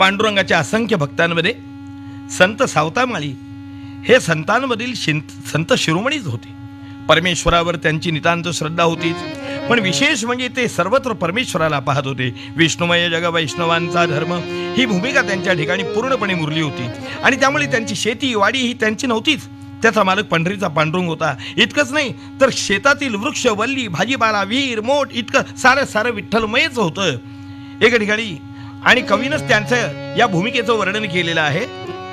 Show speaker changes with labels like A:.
A: पांडुरंगाच्या असंख्य भक्तांमध्ये संत सावतामाळी हे संतांमधील संत शिरोमणीच होते. परमेश्वरावर त्यांची नितांत श्रद्धा होतीच, पण विशेष म्हणजे ते सर्वत्र परमेश्वराला पाहत होते. विष्णुमय जग वैष्णवांचा धर्म ही भूमिका त्यांच्या ठिकाणी पूर्णपणे मुरली होती. आणि त्यामुळे त्यांची शेती वाडी ही त्यांची नव्हतीच, त्याचा मालक पंढरीचा पांडुरंग होता. इतकंच नाही तर शेतातील वृक्ष वल्ली भाजीपाला विहीर मोठ इतकं सारं विठ्ठलमयच होतं एका ठिकाणी. आणि कवीनच त्यांचं या भूमिकेचं वर्णन केलेलं आहे.